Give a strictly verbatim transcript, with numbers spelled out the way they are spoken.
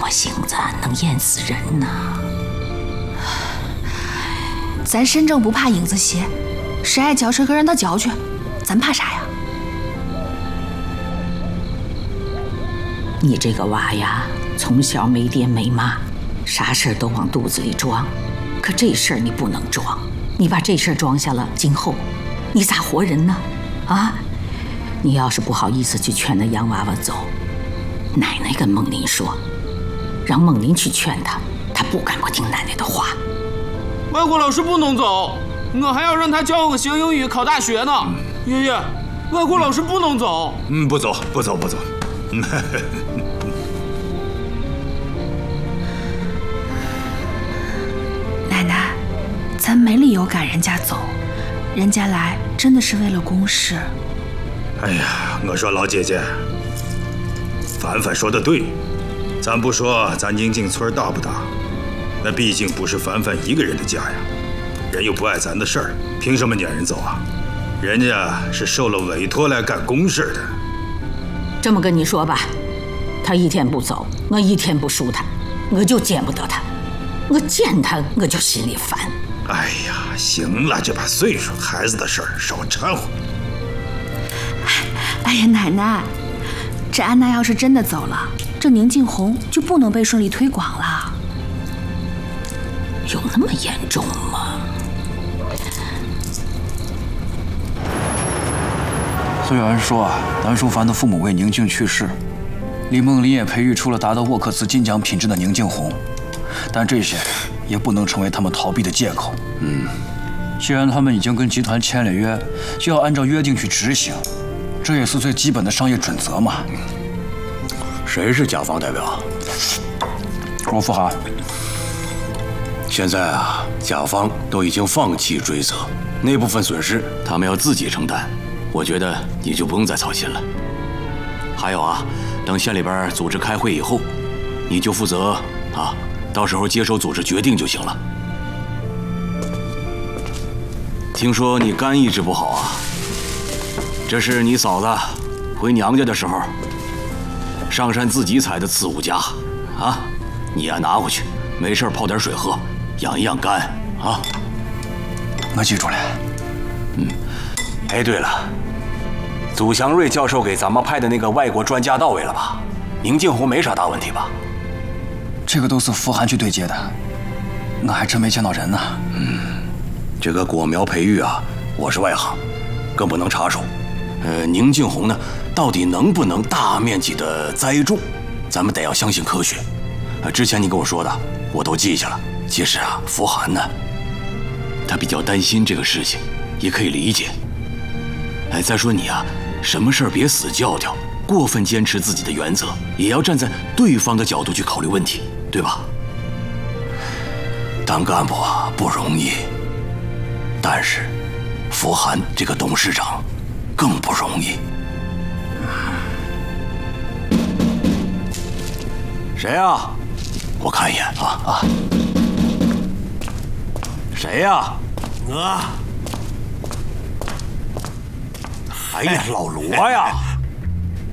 么性子能淹死人呢？ 咱身正不怕影子斜，谁爱搅谁和让他搅去，咱怕啥呀？ 你这个娃呀，从小没爹没妈，啥事儿都往肚子里装，可这事儿你不能装，你把这事儿装下了，今后你咋活人呢？啊！你要是不好意思去劝那洋娃娃走，奶奶跟梦林说，让梦林去劝他，他不敢不听奶奶的话。 外国老师不能走，我还要让他教我学英语考大学呢。爷爷，外国老师不能走。 嗯，不走，不走，不走。 奶奶，咱没理由赶人家走，人家来真的是为了公事。 哎呀，我说老姐姐，凡凡说的对，咱不说咱宁静村大不大，那毕竟不是凡凡一个人的家呀，人又不碍咱的事儿，凭什么撵人走啊？人家是受了委托来干公事的。 这么跟你说吧，他一天不走，我一天不赎他，我就见不得他，我见他我就心里烦。 哎呀，行了，这把岁数，孩子的事儿少掺和。 哎呀，奶奶，这安娜要是真的走了，这宁静红就不能被顺利推广了。 有那么严重吗？ 虽然说啊，南淑凡的父母为宁静去世，李梦林也培育出了达到沃克斯金奖品质的宁静红，但这些也不能成为他们逃避的借口。嗯，既然他们已经跟集团签了约，就要按照约定去执行，这也是最基本的商业准则嘛。 谁是甲方代表？ 我傅涵。 现在啊，甲方都已经放弃追责，那部分损失他们要自己承担。我觉得你就不用再操心了。还有啊，等县里边组织开会以后，你就负责啊，到时候接手组织决定就行了。听说你肝一直不好啊，这是你嫂子回娘家的时候上山自己采的刺五加啊，你呀拿回去，没事泡点水喝，养一养肝啊。 我记住了。 嗯，哎，对了。祖祥瑞教授给咱们派的那个外国专家到位了吧？宁静红没啥大问题吧？ 这个都是傅涵去对接的，我还真没见到人呢。 嗯，这个果苗培育啊，我是外行，更不能插手。呃，宁静红呢，到底能不能大面积的栽种，咱们得要相信科学。呃，之前你跟我说的，我都记下了。其实啊，傅涵呢，他比较担心这个事情，也可以理解。哎，再说你啊，什么事儿别死教条，过分坚持自己的原则，也要站在对方的角度去考虑问题，对吧？当干部啊不容易，但是傅涵这个董事长更不容易。谁呀？我看一眼啊啊！谁呀？ 我。 哎呀，老罗呀！